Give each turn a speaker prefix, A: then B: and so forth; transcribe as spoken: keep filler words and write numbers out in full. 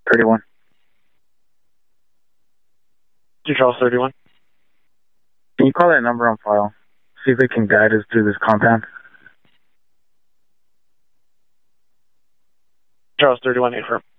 A: thirty-one.
B: Charles thirty-one.
A: Can you call that number on file? See if they can guide us through this compound.
B: Charles thirty-one, affirm.